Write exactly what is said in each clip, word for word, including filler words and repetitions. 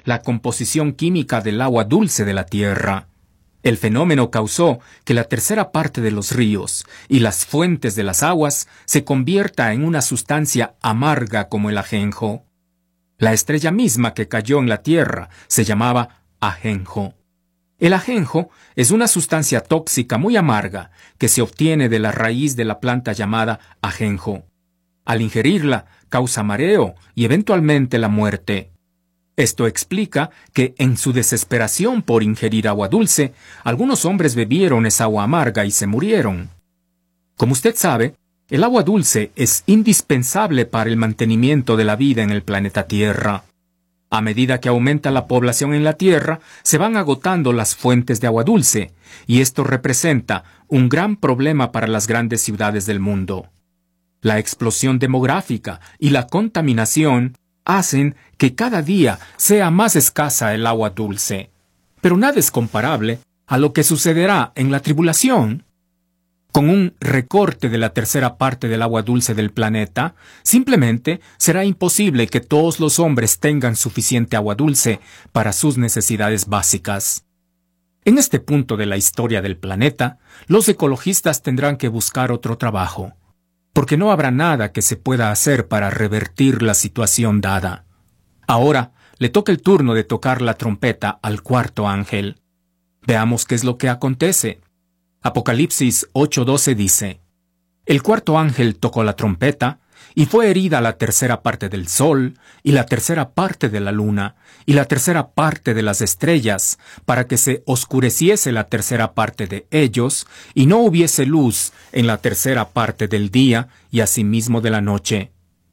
la composición química del agua dulce de la tierra. El fenómeno causó que la tercera parte de los ríos y las fuentes de las aguas se convierta en una sustancia amarga como el ajenjo. La estrella misma que cayó en la tierra se llamaba ajenjo. El ajenjo es una sustancia tóxica muy amarga que se obtiene de la raíz de la planta llamada ajenjo. Al ingerirla, causa mareo y eventualmente la muerte. Esto explica que, en su desesperación por ingerir agua dulce, algunos hombres bebieron esa agua amarga y se murieron. Como usted sabe, el agua dulce es indispensable para el mantenimiento de la vida en el planeta Tierra. A medida que aumenta la población en la Tierra, se van agotando las fuentes de agua dulce, y esto representa un gran problema para las grandes ciudades del mundo. La explosión demográfica y la contaminación hacen que cada día sea más escasa el agua dulce. Pero nada es comparable a lo que sucederá en la tribulación. Con un recorte de la tercera parte del agua dulce del planeta, simplemente será imposible que todos los hombres tengan suficiente agua dulce para sus necesidades básicas. En este punto de la historia del planeta, los ecologistas tendrán que buscar otro trabajo, porque no habrá nada que se pueda hacer para revertir la situación dada. Ahora le toca el turno de tocar la trompeta al cuarto ángel. Veamos qué es lo que acontece. Apocalipsis ocho doce dice: El cuarto ángel tocó la trompeta, y fue herida la tercera parte del sol, y la tercera parte de la luna, y la tercera parte de las estrellas, para que se oscureciese la tercera parte de ellos, y no hubiese luz en la tercera parte del día, y asimismo de la noche.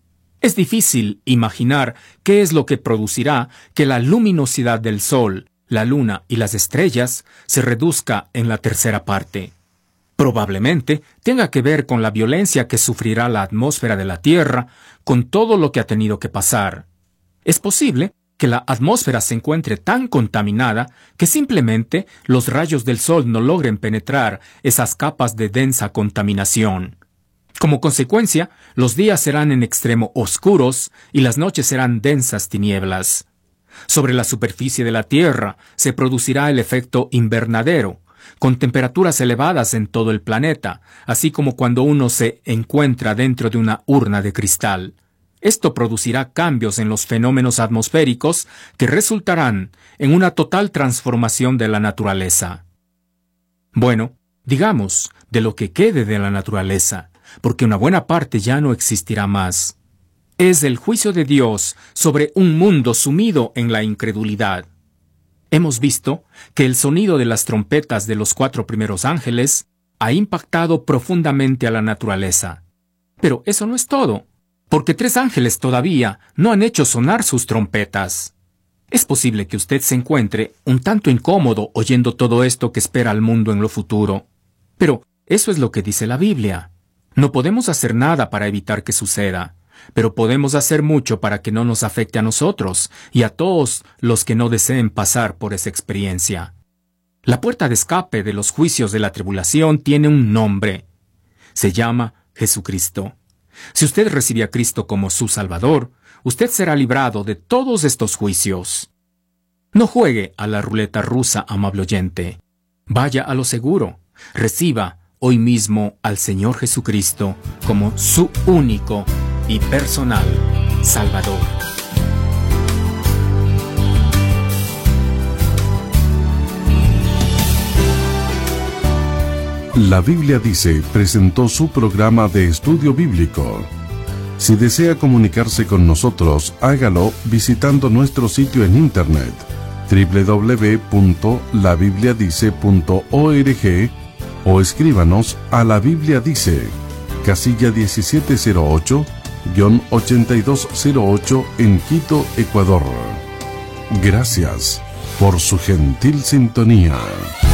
Es difícil imaginar qué es lo que producirá que la luminosidad del sol, la luna y las estrellas se reduzca en la tercera parte. Probablemente tenga que ver con la violencia que sufrirá la atmósfera de la Tierra con todo lo que ha tenido que pasar. Es posible que la atmósfera se encuentre tan contaminada que simplemente los rayos del sol no logren penetrar esas capas de densa contaminación. Como consecuencia, los días serán en extremo oscuros y las noches serán densas tinieblas. Sobre la superficie de la Tierra se producirá el efecto invernadero, con temperaturas elevadas en todo el planeta, así como cuando uno se encuentra dentro de una urna de cristal. Esto producirá cambios en los fenómenos atmosféricos que resultarán en una total transformación de la naturaleza. Bueno, digamos, de lo que quede de la naturaleza, porque una buena parte ya no existirá más. Es el juicio de Dios sobre un mundo sumido en la incredulidad. Hemos visto que el sonido de las trompetas de los cuatro primeros ángeles ha impactado profundamente a la naturaleza. Pero eso no es todo, porque tres ángeles todavía no han hecho sonar sus trompetas. Es posible que usted se encuentre un tanto incómodo oyendo todo esto que espera al mundo en lo futuro. Pero eso es lo que dice la Biblia. No podemos hacer nada para evitar que suceda, pero podemos hacer mucho para que no nos afecte a nosotros y a todos los que no deseen pasar por esa experiencia. La puerta de escape de los juicios de la tribulación tiene un nombre. Se llama Jesucristo. Si usted recibe a Cristo como su Salvador, usted será librado de todos estos juicios. No juegue a la ruleta rusa, amable oyente. Vaya a lo seguro. Reciba hoy mismo al Señor Jesucristo como su único y personal Salvador. La Biblia Dice presentó su programa de estudio bíblico. Si desea comunicarse con nosotros, hágalo visitando nuestro sitio en internet doble u doble u doble u punto la biblia dice punto org o escríbanos a La Biblia Dice, casilla diecisiete cero ocho, ochenta y dos cero ocho en Quito, Ecuador. Gracias por su gentil sintonía.